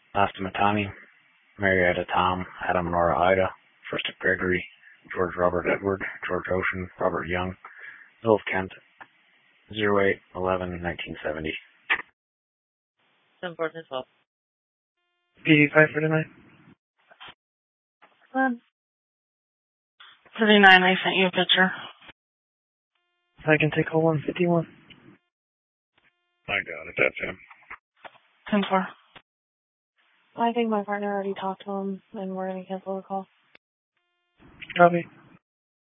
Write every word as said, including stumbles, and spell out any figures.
Last Tommy, Marietta Tom, Adam Nora Ida, First Gregory, George Robert Edward, George Ocean, Robert Young, Wolf Kent, zero eight eleven nineteen seventy. ten four ten twelve. P D five for tonight. Um, thirty-nine, I sent you a picture. I can take call one fifty-one. I got it, that's him. ten four. I think my partner already talked to him, and we're going to cancel the call. Copy.